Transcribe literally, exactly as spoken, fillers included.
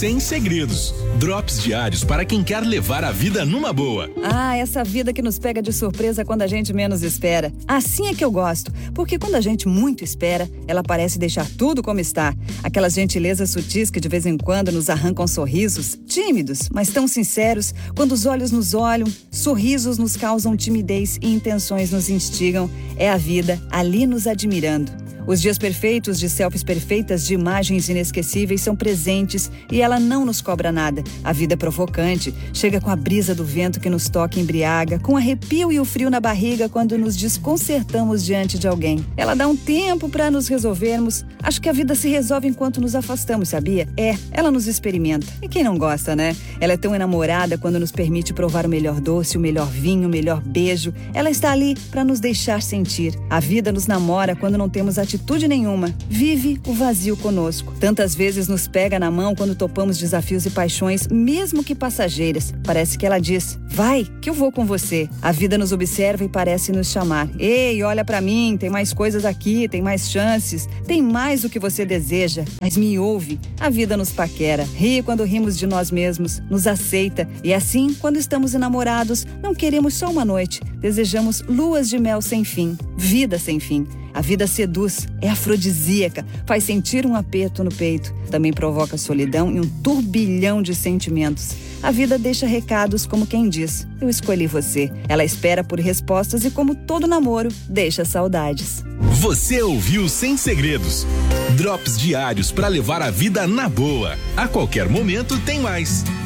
Sem Segredos. Drops diários para quem quer levar a vida numa boa. Ah, essa vida que nos pega de surpresa quando a gente menos espera. Assim é que eu gosto, porque quando a gente muito espera, ela parece deixar tudo como está. Aquelas gentilezas sutis que de vez em quando nos arrancam sorrisos, tímidos, mas tão sinceros, quando os olhos nos olham, sorrisos nos causam timidez e intenções nos instigam. É a vida ali nos admirando. Os dias perfeitos de selfies perfeitas, de imagens inesquecíveis são presentes e ela não nos cobra nada. A vida é provocante, chega com a brisa do vento que nos toca e embriaga, com o arrepio e o frio na barriga quando nos desconcertamos diante de alguém. Ela dá um tempo para nos resolvermos. Acho que a vida se resolve enquanto nos afastamos, sabia? É, ela nos experimenta. E quem não gosta, né? Ela é tão enamorada quando nos permite provar o melhor doce, o melhor vinho, o melhor beijo. Ela está ali para nos deixar sentir. A vida nos namora quando não temos atitude atitude nenhuma, vive o vazio conosco. Tantas vezes nos pega na mão quando topamos desafios e paixões, mesmo que passageiras. Parece que ela diz, vai, que eu vou com você. A vida nos observa e parece nos chamar. Ei, olha pra mim, tem mais coisas aqui, tem mais chances, tem mais do que você deseja. Mas me ouve, a vida nos paquera, ri quando rimos de nós mesmos, nos aceita. E assim, quando estamos enamorados, não queremos só uma noite, desejamos luas de mel sem fim, vida sem fim. A vida seduz, é afrodisíaca, faz sentir um aperto no peito. Também provoca solidão e um turbilhão de sentimentos. A vida deixa recados como quem diz, eu escolhi você. Ela espera por respostas e, como todo namoro, deixa saudades. Você ouviu Sem Segredos. Drops diários para levar a vida na boa. A qualquer momento tem mais.